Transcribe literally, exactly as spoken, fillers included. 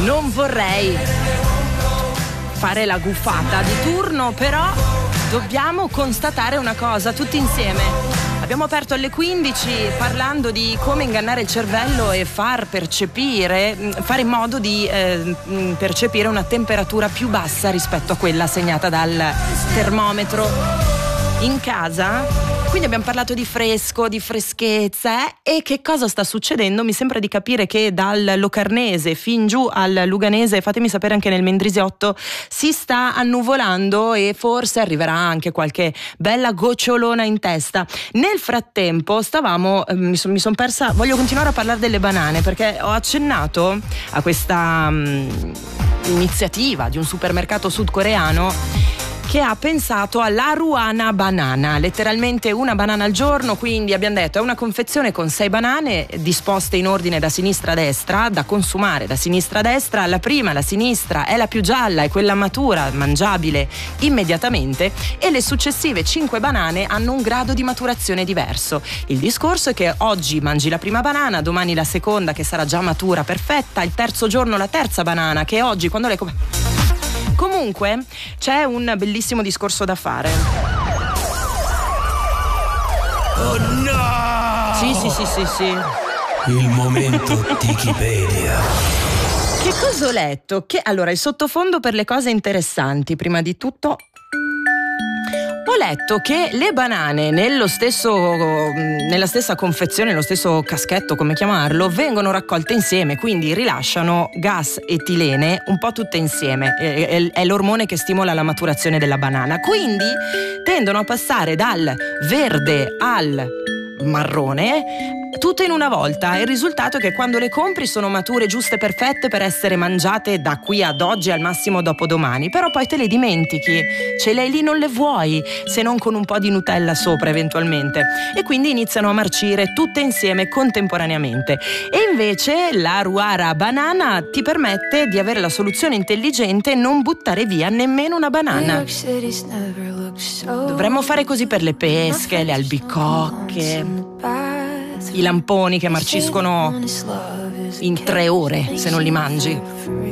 Non vorrei fare la gufata di turno, però dobbiamo constatare una cosa tutti insieme. Abbiamo aperto alle quindici parlando di come ingannare il cervello e far percepire, fare in modo di eh, percepire una temperatura più bassa rispetto a quella segnata dal termometro in casa. Quindi abbiamo parlato di fresco, di freschezza, eh? E che cosa sta succedendo? Mi sembra di capire che dal Locarnese fin giù al Luganese, fatemi sapere anche nel Mendrisiotto, si sta annuvolando e forse arriverà anche qualche bella gocciolona in testa. Nel frattempo stavamo, eh, mi sono son persa, voglio continuare a parlare delle banane perché ho accennato a questa um, iniziativa di un supermercato sudcoreano che ha pensato all'Aruana banana, letteralmente una banana al giorno. Quindi abbiamo detto è una confezione con sei banane disposte in ordine da sinistra a destra, da consumare da sinistra a destra. La prima, la sinistra, è la più gialla, è quella matura, mangiabile immediatamente, e le successive cinque banane hanno un grado di maturazione diverso. Il discorso è che oggi mangi la prima banana, domani la seconda che sarà già matura, perfetta, il terzo giorno la terza banana che oggi quando le... Comunque c'è un bellissimo discorso da fare. Oh no! Sì, sì, sì, sì, sì. Il momento Wikipedia. Che cosa ho letto? Che allora il sottofondo per le cose interessanti, prima di tutto. Ho letto che le banane nello stesso, nella stessa confezione, nello stesso caschetto, come chiamarlo, vengono raccolte insieme, quindi rilasciano gas etilene un po' tutte insieme. È, è, è l'ormone che stimola la maturazione della banana. Quindi tendono a passare dal verde al marrone tutto in una volta. Il risultato è che quando le compri sono mature, giuste, perfette per essere mangiate da qui ad oggi, al massimo dopodomani, però poi te le dimentichi, ce le hai lì, non le vuoi, se non con un po' di Nutella sopra eventualmente, e quindi iniziano a marcire tutte insieme contemporaneamente. E invece la Aruana banana ti permette di avere la soluzione intelligente e non buttare via nemmeno una banana. Dovremmo fare così per le pesche, le albicocche, i lamponi che marciscono in tre ore se non li mangi.